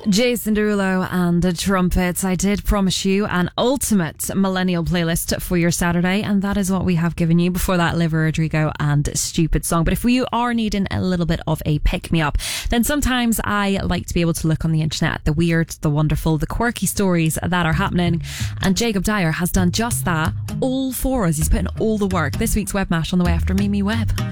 Jason Derulo and the Trumpets. I did promise you an ultimate millennial playlist for your Saturday, and that is what we have given you. Before that, Liver Rodrigo and Stupid Song. But if you are needing a little bit of a pick-me-up, then sometimes I like to be able to look on the internet at the weird, the wonderful, the quirky stories that are happening. And Jacob Dyer has done just that all for us. He's put in all the work. This week's Web Mash on the way after Mimi Webb.